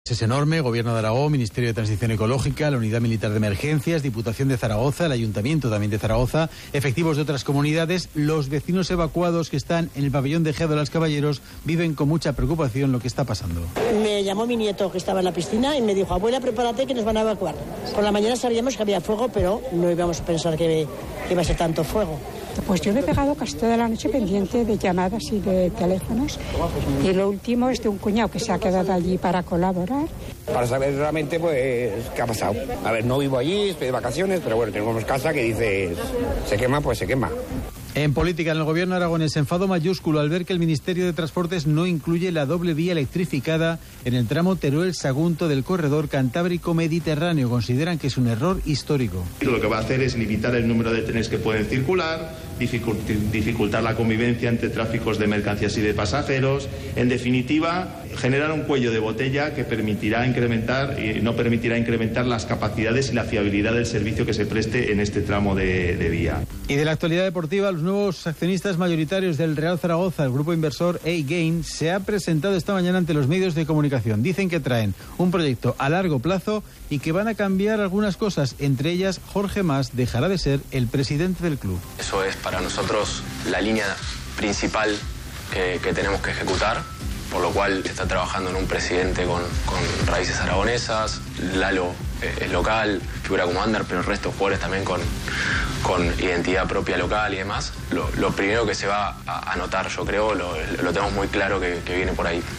Es enorme: Gobierno de Aragón, Ministerio de Transición Ecológica, la Unidad Militar de Emergencias, Diputación de Zaragoza, el Ayuntamiento también de Zaragoza, efectivos de otras comunidades. Los vecinos evacuados que están en el pabellón de Gea de los Caballeros viven con mucha preocupación lo que está pasando. Me llamó mi nieto que estaba en la piscina y me dijo: abuela, prepárate que nos van a evacuar. Por la mañana sabíamos que había fuego, pero no íbamos a pensar que iba a ser tanto fuego. Pues yo me he pegado casi toda la noche pendiente de llamadas y de teléfonos, y lo último es de un cuñado que se ha quedado allí para colaborar. Para saber realmente pues qué ha pasado. A ver, no vivo allí, estoy de vacaciones, pero bueno, tenemos casa que dice se quema, pues se quema. En política, en el gobierno aragonés, enfado mayúsculo al ver que el Ministerio de Transportes no incluye la doble vía electrificada en el tramo Teruel-Sagunto del corredor Cantábrico-Mediterráneo. Consideran que es un error histórico. Lo que va a hacer es limitar el número de trenes que pueden circular, dificultar la convivencia entre tráficos de mercancías y de pasajeros. En definitiva, generar un cuello de botella que no permitirá incrementar las capacidades y la fiabilidad del servicio que se preste en este tramo de vía. Y de la actualidad deportiva, los nuevos accionistas mayoritarios del Real Zaragoza, el grupo inversor A-Gain, se ha presentado esta mañana ante los medios de comunicación. Dicen que traen un proyecto a largo plazo y que van a cambiar algunas cosas. Entre ellas, Jorge Mas dejará de ser el presidente del club. Eso es para nosotros la línea principal que tenemos que ejecutar, por lo cual está trabajando en un presidente con raíces aragonesas. Lalo es local, figura como under, pero el resto de jugadores también con identidad propia local y demás. Lo primero que se va a notar, yo creo, lo tenemos muy claro que viene por ahí.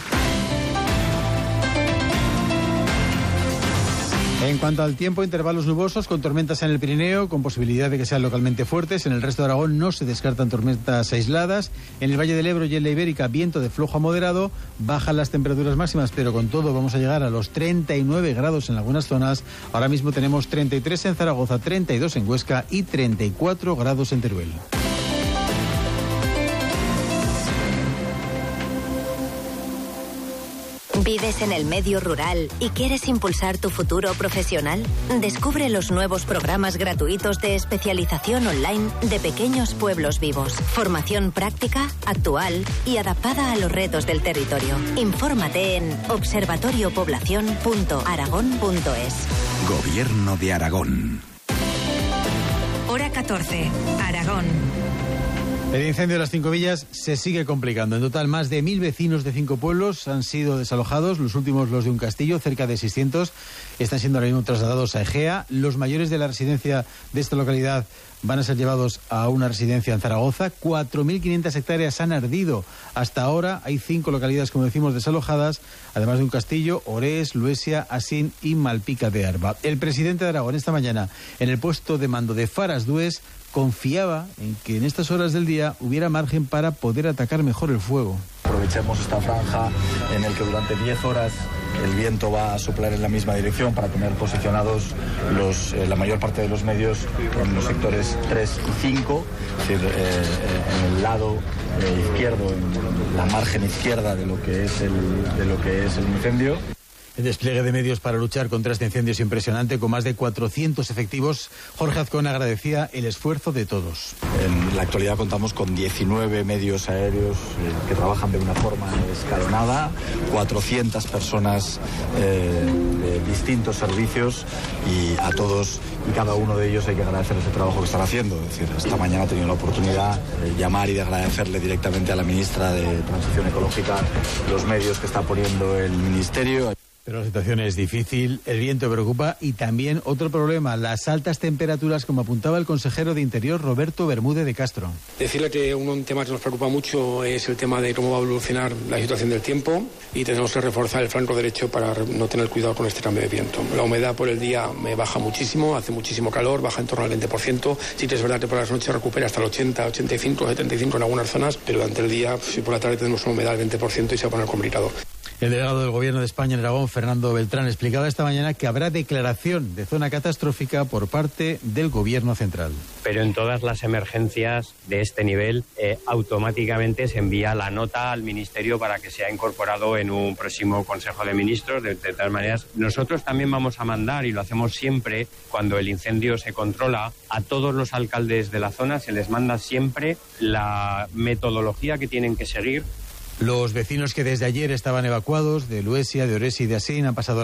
En cuanto al tiempo, intervalos nubosos con tormentas en el Pirineo, con posibilidad de que sean localmente fuertes. En el resto de Aragón no se descartan tormentas aisladas. En el Valle del Ebro y en la Ibérica, viento de flojo a moderado. Bajan las temperaturas máximas, pero con todo vamos a llegar a los 39 grados en algunas zonas. Ahora mismo tenemos 33 en Zaragoza, 32 en Huesca y 34 grados en Teruel. ¿Vives en el medio rural y quieres impulsar tu futuro profesional? Descubre los nuevos programas gratuitos de especialización online de Pequeños Pueblos Vivos. Formación práctica, actual y adaptada a los retos del territorio. Infórmate en observatoriopoblacion.aragón.es. Gobierno de Aragón. Hora 14. Aragón. El incendio de las Cinco Villas se sigue complicando. En total, más de 1.000 vecinos de 5 pueblos han sido desalojados. Los últimos, los de un castillo, cerca de 600, están siendo ahora mismo trasladados a Egea. Los mayores de la residencia de esta localidad van a ser llevados a una residencia en Zaragoza. 4.500 hectáreas han ardido. Hasta ahora hay 5 localidades, como decimos, desalojadas, además de un castillo: Orés, Luesia, Asín y Malpica de Arba. El presidente de Aragón esta mañana, en el puesto de mando de Faras Dués, confiaba en que en estas horas del día hubiera margen para poder atacar mejor el fuego. Aprovechemos esta franja en el que durante 10 horas el viento va a soplar en la misma dirección para tener posicionados la mayor parte de los medios en los sectores 3 y 5, es decir, en el lado izquierdo, en la margen izquierda de lo que es el incendio. El despliegue de medios para luchar contra este incendio es impresionante, con más de 400 efectivos. Jorge Azcón agradecía el esfuerzo de todos. En la actualidad contamos con 19 medios aéreos que trabajan de una forma escalonada, 400 personas de distintos servicios, y a todos y cada uno de ellos hay que agradecer ese trabajo que están haciendo. Es decir, esta mañana he tenido la oportunidad de llamar y de agradecerle directamente a la ministra de Transición Ecológica los medios que está poniendo el Ministerio. Pero la situación es difícil, el viento preocupa y también otro problema, las altas temperaturas, como apuntaba el consejero de Interior Roberto Bermúdez de Castro. Decirle que un tema que nos preocupa mucho es el tema de cómo va a evolucionar la situación del tiempo, y tenemos que reforzar el flanco derecho para no tener cuidado con este cambio de viento. La humedad por el día me baja muchísimo, hace muchísimo calor, baja en torno al 20%. Sí que es verdad que por las noches recupera hasta el 80, 85, 75 en algunas zonas, pero durante el día, si por la tarde tenemos una humedad del 20% y se va a poner complicado. El delegado del Gobierno de España en Aragón, Fernando Beltrán, explicaba esta mañana que habrá declaración de zona catastrófica por parte del Gobierno central. Pero en todas las emergencias de este nivel, automáticamente se envía la nota al Ministerio para que sea incorporado en un próximo Consejo de Ministros. De todas maneras, nosotros también vamos a mandar, y lo hacemos siempre, cuando el incendio se controla, a todos los alcaldes de la zona se les manda siempre la metodología que tienen que seguir Los vecinos que desde ayer estaban evacuados de Luesia, de Oresi y de Asín han pasado